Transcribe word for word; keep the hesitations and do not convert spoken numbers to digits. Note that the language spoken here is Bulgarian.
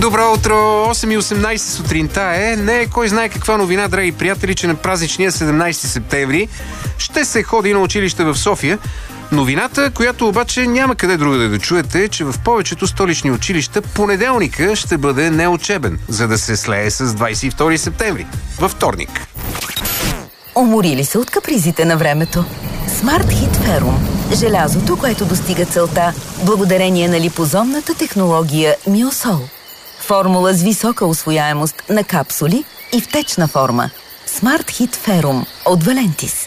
Добро утро, осем и осемнайсет сутринта е. Не е кой знае каква новина, драги приятели, че на празничния седемнайсети септември ще се ходи на училище в София. Новината, която обаче няма къде другаде да чуете, е, че в повечето столични училища понеделника ще бъде неучебен, за да се слее с двайсет и втори септември, във вторник. Уморили се от капризите на времето? Smart Hit Ferrum. Желязото, което достига целта благодарение на липозомната технология Миосол. Формула с висока усвояемост на капсули и в течна форма. Smart Hit Ferrum от Valentis.